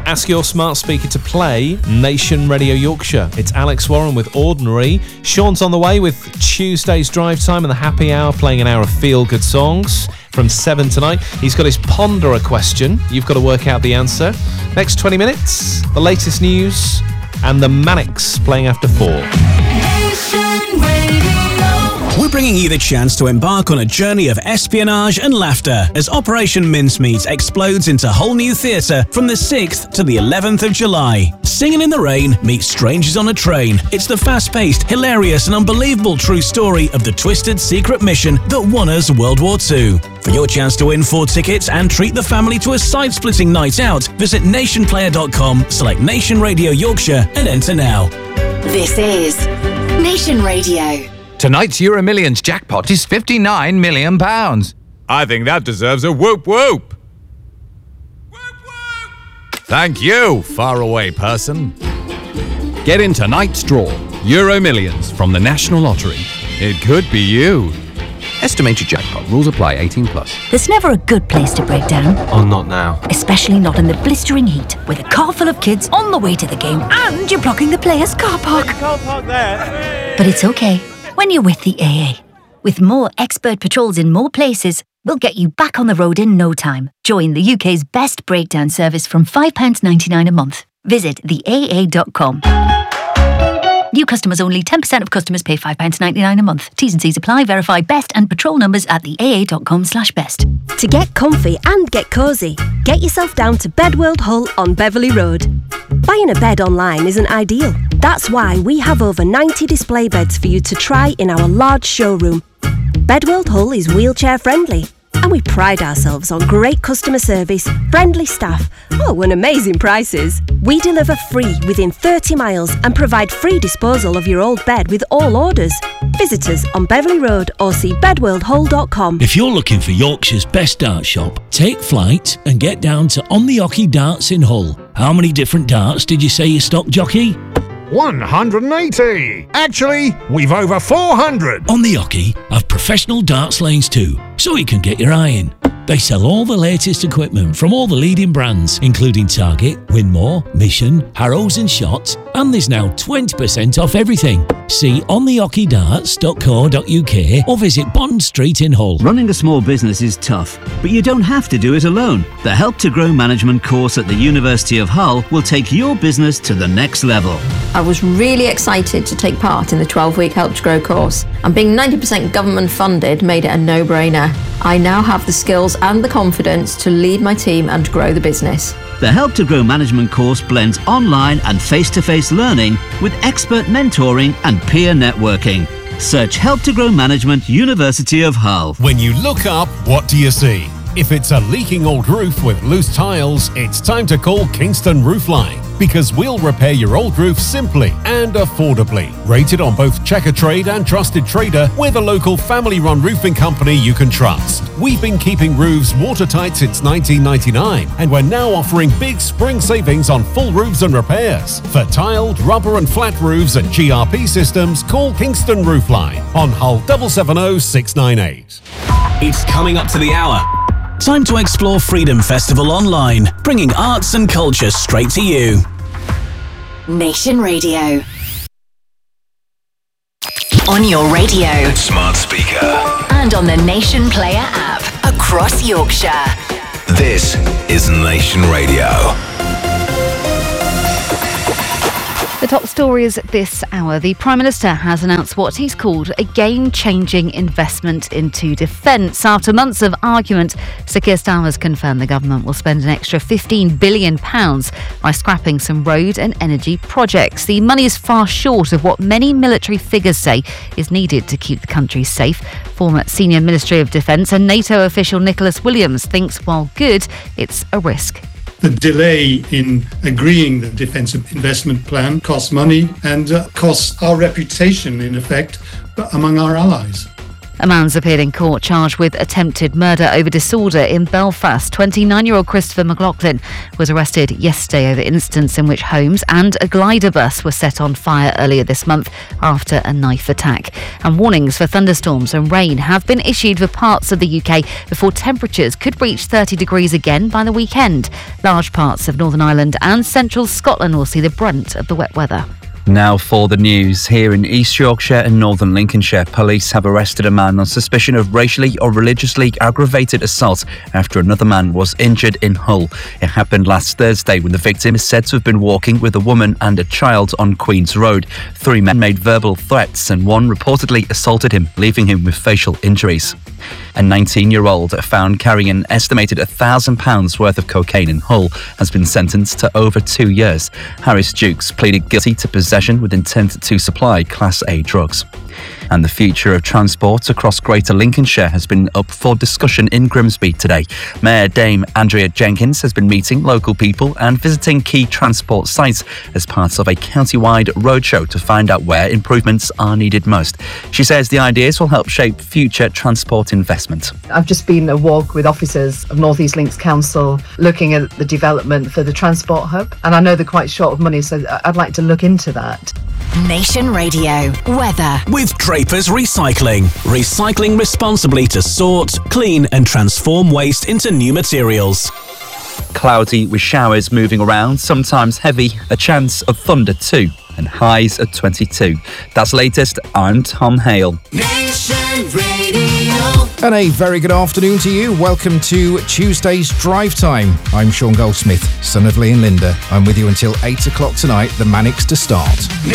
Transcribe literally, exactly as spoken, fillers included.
Ask your smart speaker to play Nation Radio Yorkshire. It's Alex Warren with Ordinary. Sean's on the way with Tuesday's Drive Time and the Happy Hour, playing an hour of feel-good songs from seven tonight. He's got his Ponder a question. You've got to work out the answer. Next twenty minutes, the latest news and the Manics playing after four. We're bringing you the chance to embark on a journey of espionage and laughter as Operation Mincemeat explodes into whole new theatre from the sixth to the eleventh of July. Singing in the Rain meets Strangers on a Train. It's the fast-paced, hilarious and unbelievable true story of the twisted secret mission that won us World War Two. For your chance to win four tickets and treat the family to a side-splitting night out, visit nationplayer dot com, select Nation Radio Yorkshire and enter now. This is Nation Radio. Tonight's Euro Millions jackpot is fifty-nine million pounds. I think that deserves a whoop whoop. Whoop whoop. Thank you, faraway person. Get in tonight's draw. Euro Millions from the National Lottery. It could be you. Estimated jackpot. Rules apply. eighteen plus. There's never a good place to break down. Oh, not now. Especially not in the blistering heat, with a car full of kids on the way to the game and you're blocking the players' car park. You can't park there. But it's okay when you're with the A A. With more expert patrols in more places, we'll get you back on the road in no time. Join the U K's best breakdown service from five pounds ninety-nine a month. Visit the A A dot com. New customers only. ten percent of customers pay five pounds ninety-nine a month. T's and C's apply. Verify best and patrol numbers at the A A dot com slash best. To get comfy and get cosy, get yourself down to Bedworld Hull on Beverley Road. Buying a bed online isn't ideal. That's why we have over ninety display beds for you to try in our large showroom. Bedworld Hull is wheelchair friendly, and we pride ourselves on great customer service, friendly staff, oh, and amazing prices. We deliver free within thirty miles and provide free disposal of your old bed with all orders. Visit us on Beverley Road or see bedworld hull dot com. If you're looking for Yorkshire's best dart shop, take flight and get down to On the Ocky Darts in Hull. How many different darts did you say you stock, jockey? one hundred eighty! Actually, we've over four hundred! On the Ocky have professional darts lanes too, so you can get your eye in. They sell all the latest equipment from all the leading brands, including Target, Winmore, Mission, Harrows and Shots, and there's now twenty percent off everything. See on the ocky darts dot co dot uk or visit Bond Street in Hull. Running a small business is tough, but you don't have to do it alone. The Help to Grow Management course at the University of Hull will take your business to the next level. I was really excited to take part in the twelve-week Help to Grow course, and being ninety percent government funded made it a no-brainer. I now have the skills and the confidence to lead my team and grow the business. The Help to Grow Management course blends online and face-to-face learning with expert mentoring and peer networking. Search Help to Grow Management, University of Hull. When you look up, what do you see? If it's a leaking old roof with loose tiles, it's time to call Kingston Roofline, because we'll repair your old roof simply and affordably. Rated on both Checker Trade and Trusted Trader, we're the local family-run roofing company you can trust. We've been keeping roofs watertight since nineteen ninety-nine, and we're now offering big spring savings on full roofs and repairs. For tiled, rubber and flat roofs and G R P systems, call Kingston Roofline on Hull seven seven zero six nine eight. It's coming up to the hour. Time to explore Freedom Festival online, bringing arts and culture straight to you. Nation Radio. On your radio, smart speaker, and on the Nation Player app across Yorkshire. This is Nation Radio. The top stories this hour. The Prime Minister has announced what he's called a game-changing investment into defence. After months of argument, Sir Keir Starmer has confirmed the government will spend an extra fifteen billion pounds by scrapping some road and energy projects. The money is far short of what many military figures say is needed to keep the country safe. Former Senior Ministry of Defence and NATO official Nicholas Williams thinks, while good, it's a risk. The delay in agreeing the defence investment plan costs money and uh, costs our reputation, in effect, among our allies. A man's appeared in court charged with attempted murder over disorder in Belfast. twenty-nine-year-old Christopher McLaughlin was arrested yesterday over incidents in which homes and a glider bus were set on fire earlier this month after a knife attack. And warnings for thunderstorms and rain have been issued for parts of the U K before temperatures could reach thirty degrees again by the weekend. Large parts of Northern Ireland and central Scotland will see the brunt of the wet weather. Now for the news. Here in East Yorkshire and Northern Lincolnshire, police have arrested a man on suspicion of racially or religiously aggravated assault after another man was injured in Hull. It happened last Thursday when the victim is said to have been walking with a woman and a child on Queen's Road. Three men made verbal threats and one reportedly assaulted him, leaving him with facial injuries. A nineteen-year-old found carrying an estimated one thousand pounds worth of cocaine in Hull has been sentenced to over two years. Harris Jukes pleaded guilty to possession with intent to supply Class A drugs. And the future of transport across Greater Lincolnshire has been up for discussion in Grimsby today. Mayor Dame Andrea Jenkins has been meeting local people and visiting key transport sites as part of a county-wide roadshow to find out where improvements are needed most. She says the ideas will help shape future transport investment. I've just been a walk with officers of North East Links Council looking at the development for the transport hub, and I know they're quite short of money, so I'd like to look into that. Nation Radio weather with Drapers Recycling. Recycling responsibly to sort, clean and transform waste into new materials. Cloudy with showers moving around, sometimes heavy, a chance of thunder too, and highs at twenty-two. That's latest. I'm Tom Hale. Nation Radio. And a very good afternoon to you. Welcome to Tuesday's Drive Time. I'm Sean Goldsmith, son of Lee and Linda. I'm with you until eight o'clock tonight. The Manics to start.